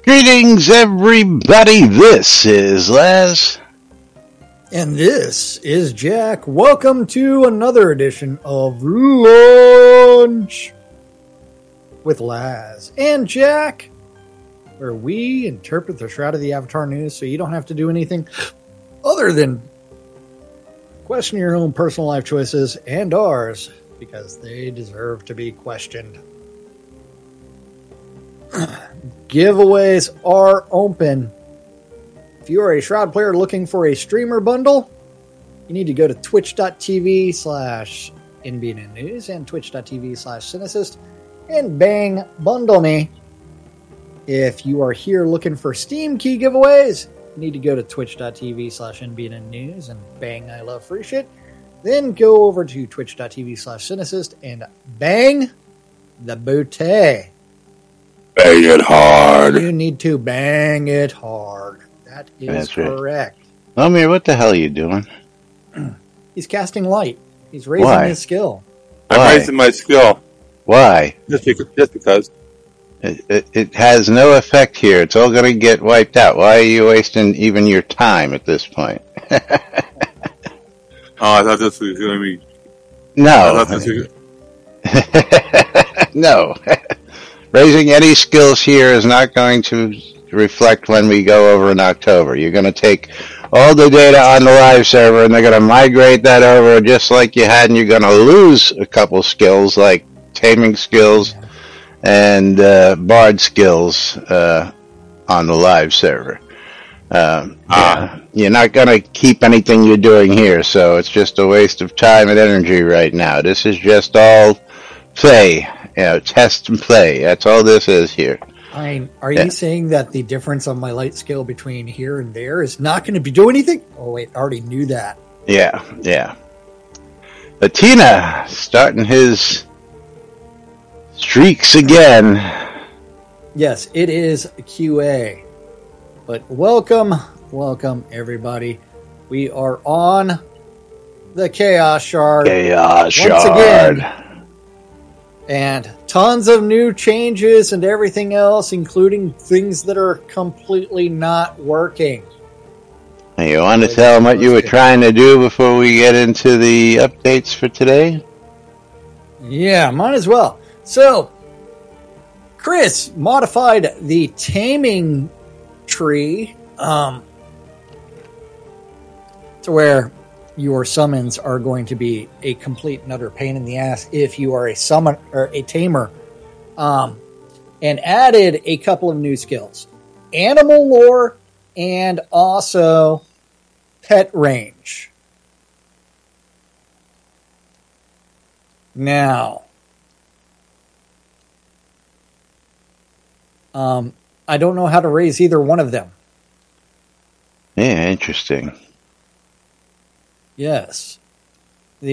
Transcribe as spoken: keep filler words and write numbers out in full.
Greetings, everybody. This is Les. And this is Jack. Welcome to another edition of Lunch with Laz and Jack, where we interpret the Shroud of the Avatar news so you don't have to do anything other than question your own personal life choices and ours, because they deserve to be questioned. Giveaways are open. If you are a Shroud player looking for a streamer bundle, you need to go to twitch.tv slash NBN News and twitch.tv slash Cynicist and bang, bundle me. If you are here looking for Steam key giveaways, you need to go to twitch.tv slash NBN News and bang, I love free shit. Then go over to twitch.tv slash Cynicist and bang the booty. Bang it hard. You need to bang it hard. That is That's correct. Right. Lumir, what the hell are you doing? He's casting light. He's raising Why? his skill. I'm Why? raising my skill. Why? Just because. Just because. It, it, it has no effect here. It's all going to get wiped out. Why are you wasting even your time at this point? Oh, I thought this was going to be... No. I thought this was... No. Raising any skills here is not going to reflect when we go over in October. You're going to take all the data on the live server and they're going to migrate that over just like you had, and you're going to lose a couple skills like taming skills and uh, bard skills uh, on the live server. Um, Ah. yeah. You're not going to keep anything you're doing here, so it's just a waste of time and energy right now. This is just all play. You know, test and play. That's all this is here. I mean, are Yeah. you saying that the difference on my light skill between here and there is not going to be doing anything? Oh, wait, I already knew that. Yeah, yeah. Latina starting his streaks again. Yes, it is Q A. But welcome, welcome, everybody. We are on the Chaos Shard. Chaos Once Shard. again. And tons of new changes and everything else, including things that are completely not working. Hey, you want to tell them what you were trying to do before we get into the updates for today? Yeah, might as well. So, Chris modified the taming tree um, to where your summons are going to be a complete and utter pain in the ass if you are a summon or a tamer, um, and added a couple of new skills: animal lore and also pet range. Now, um, I don't know how to raise either one of them. Yeah, interesting. Yes.